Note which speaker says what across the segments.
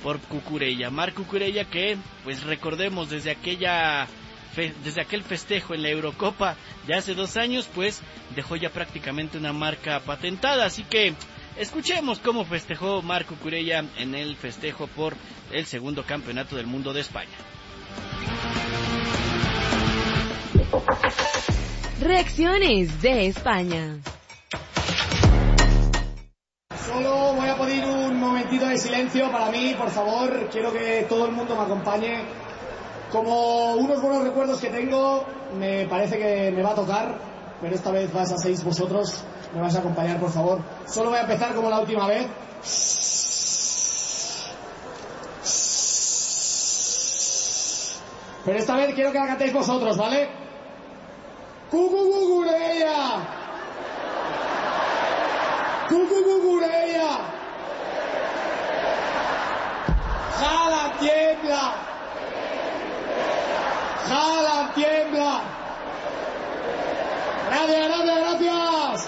Speaker 1: por Cucurella. Marc Cucurella que, pues recordemos, desde aquel festejo en la Eurocopa de hace 2 años, pues dejó ya prácticamente una marca patentada. Así que escuchemos cómo festejó Marc Cucurella en el festejo por el segundo campeonato del mundo de España.
Speaker 2: Reacciones de España.
Speaker 3: Solo voy a pedir un momentito de silencio para mí, por favor. Quiero que todo el mundo me acompañe. Como unos buenos recuerdos que tengo, me parece que me va a tocar, pero esta vez vais a ser vosotros. Me vais a acompañar, por favor. Solo voy a empezar como la última vez. Pero esta vez quiero que la cantéis vosotros, ¿vale? ¡Cucurella! ¡Cucurella! ¡Jala, tiembla! ¡Jala, tiembla! ¡Gracias!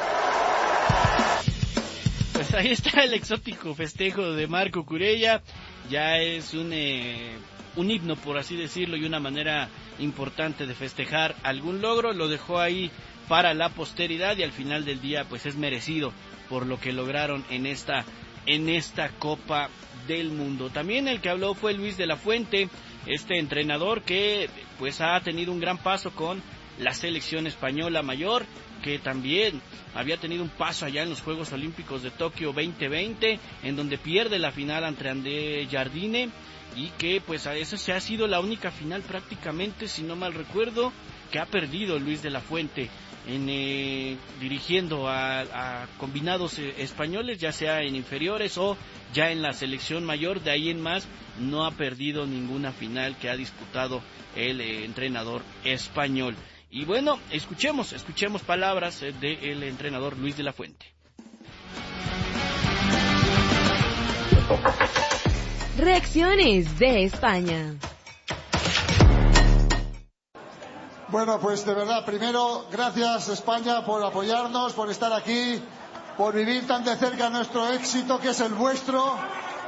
Speaker 1: Pues ahí está el exótico festejo de Marc Cucurella. Ya es un himno, por así decirlo, y una manera importante de festejar algún logro. Lo dejó ahí para la posteridad y al final del día pues es merecido por lo que lograron en esta Copa del Mundo. También el que habló fue Luis de la Fuente, este entrenador que pues ha tenido un gran paso con la selección española mayor, que también había tenido un paso allá en los Juegos Olímpicos de Tokio 2020, en donde pierde la final ante André Jardine, y que pues a eso se ha sido la única final prácticamente, si no mal recuerdo, que ha perdido Luis de la Fuente dirigiendo a combinados españoles, ya sea en inferiores o ya en la selección mayor. De ahí en más no ha perdido ninguna final que ha disputado el entrenador español. Y bueno, escuchemos palabras del entrenador Luis de la Fuente.
Speaker 2: Reacciones de España.
Speaker 4: Bueno, pues de verdad, primero, gracias España por apoyarnos, por estar aquí, por vivir tan de cerca nuestro éxito, que es el vuestro.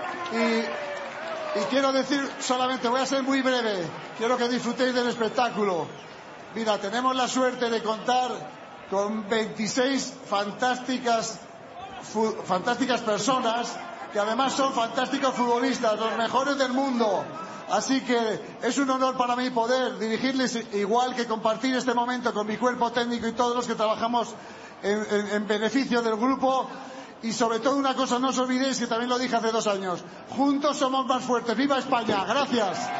Speaker 4: Y quiero decir solamente, voy a ser muy breve, quiero que disfrutéis del espectáculo. Mira, tenemos la suerte de contar con 26 fantásticas personas, que además son fantásticos futbolistas, los mejores del mundo. Así que es un honor para mí poder dirigirles, igual que compartir este momento con mi cuerpo técnico y todos los que trabajamos en beneficio del grupo. Y sobre todo una cosa, no os olvidéis que también lo dije hace 2 años, juntos somos más fuertes. ¡Viva España! ¡Gracias!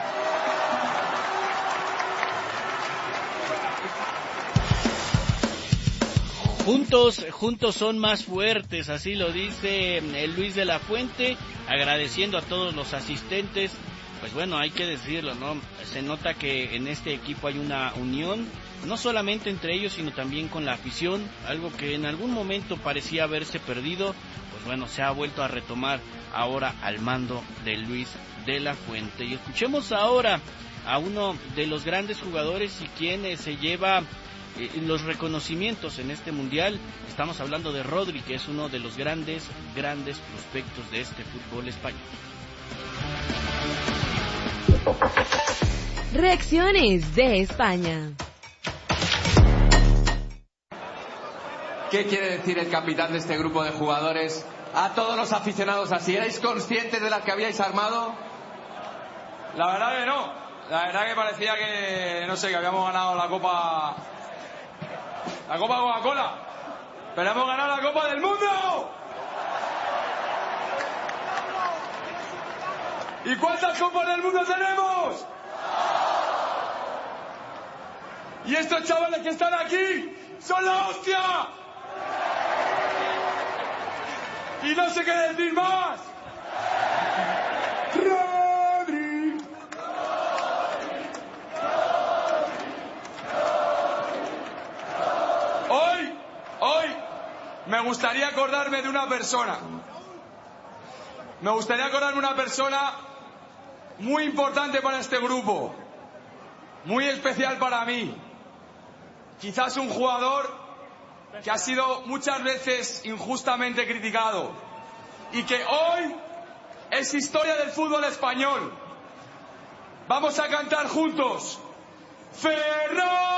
Speaker 1: Juntos son más fuertes, así lo dice Luis de la Fuente, agradeciendo a todos los asistentes. Pues bueno, hay que decirlo, ¿no? Se nota que en este equipo hay una unión, no solamente entre ellos, sino también con la afición, algo que en algún momento parecía haberse perdido. Pues bueno, se ha vuelto a retomar ahora al mando de Luis de la Fuente. Y escuchemos ahora a uno de los grandes jugadores y quien se lleva los reconocimientos en este mundial. Estamos hablando de Rodri, que es uno de los grandes prospectos de este fútbol español.
Speaker 2: Reacciones de España.
Speaker 5: ¿Qué quiere decir el capitán de este grupo de jugadores a todos los aficionados así? ¿Erais conscientes de las que habíais armado?
Speaker 6: La verdad que no. La verdad que parecía que, no sé, que habíamos ganado la Copa Coca-Cola. Pero hemos ganado la Copa del Mundo. ¿Y cuántas Copas del Mundo tenemos? Y estos chavales que están aquí son la hostia. Y no sé qué decir más. Rodri. Hoy me gustaría acordarme de una persona. Me gustaría acordarme de una persona muy importante para este grupo, muy especial para mí. Quizás un jugador que ha sido muchas veces injustamente criticado y que hoy es historia del fútbol español. Vamos a cantar juntos. ¡Ferrol!